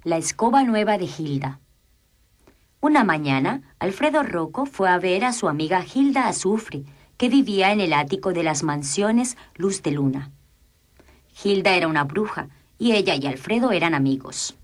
La escoba nueva de Hilda. Una mañana, Alfredo Rocco fue a ver a su amiga Hilda Azufre, que vivía en el ático de las mansiones Luz de Luna. Hilda era una bruja, y ella y Alfredo eran amigos.